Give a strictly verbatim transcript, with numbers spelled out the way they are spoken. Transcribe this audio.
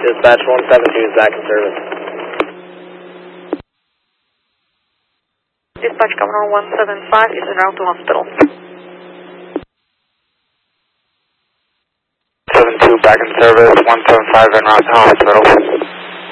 Dispatch one seven two is back in service. Dispatch Commodore one seven five is en route to hospital. seven two back in service, one seven five en route to hospital.